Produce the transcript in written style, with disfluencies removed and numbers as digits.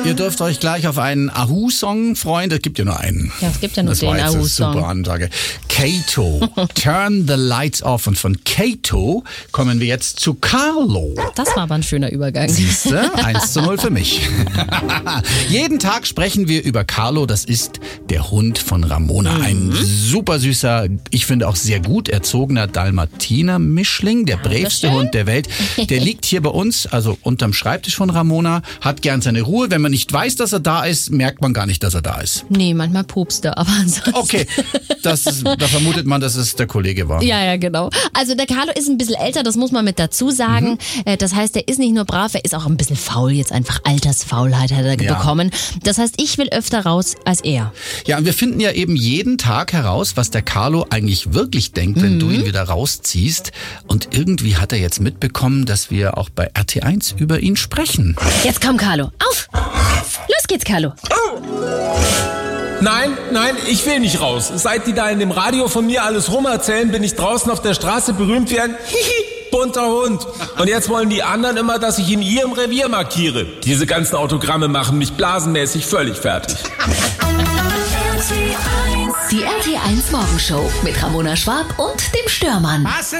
Ihr dürft euch gleich auf einen Ahu-Song freuen. Es gibt ja nur einen. Ja, es gibt ja nur das den war jetzt eine Ahu-Song. super Ansage. Kato, Turn the Lights Off. Und von Kato kommen wir jetzt zu Carlo. Das war aber ein schöner Übergang. Siehste, 1:0 für mich. Jeden Tag sprechen wir über Carlo. Das ist der Hund von Ramona. Ein super süßer, ich finde auch sehr gut erzogener Dalmatiner-Mischling. Der bravste Hund der Welt. Der liegt hier bei uns, also unterm Schreibtisch von Ramona, hat gern seine Ruhe. Wenn man nicht weiß, dass er da ist, merkt man gar nicht, dass er da ist. Nee, manchmal pupst er, aber ansonsten... Okay, da vermutet man, dass es der Kollege war. Ja, genau. Also der Carlo ist ein bisschen älter, das muss man mit dazu sagen. Das heißt, er ist nicht nur brav, er ist auch ein bisschen faul, jetzt einfach Altersfaulheit hat er bekommen. Das heißt, ich will öfter raus als er. Ja, und wir finden ja eben jeden Tag heraus, was der Carlo eigentlich wirklich denkt, wenn du ihn wieder rausziehst. Und irgendwie hat er jetzt mitbekommen, dass wir auch bei RT1 über ihn sprechen. Jetzt komm, Carlo, auf! Los geht's, Carlo. Nein, ich will nicht raus. Seit die da in dem Radio von mir alles rumerzählen, bin ich draußen auf der Straße berühmt wie ein bunter Hund. Und jetzt wollen die anderen immer, dass ich in ihrem Revier markiere. Diese ganzen Autogramme machen mich blasenmäßig völlig fertig. Die RT1 Morgenshow mit Ramona Schwab und dem Störmann.